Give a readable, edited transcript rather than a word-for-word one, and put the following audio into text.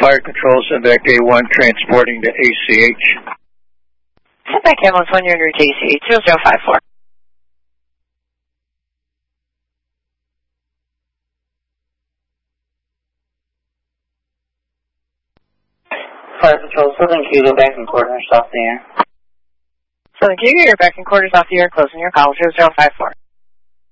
Fire Control, Setback A1, transporting to ACH. Setback ambulance 1, you're under ACH 0054. Fire Control, Southern Kilo, back in quarters off the air. Southern Kilo, you're back in quarters off the air, closing your call 0054.